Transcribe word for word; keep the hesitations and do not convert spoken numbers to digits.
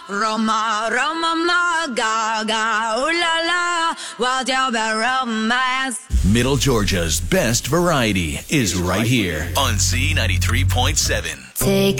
Roma, Roma, ma, ga, ooh la la, what's your bad romance? Middle Georgia's best variety is right here on Z ninety-three point seven. Take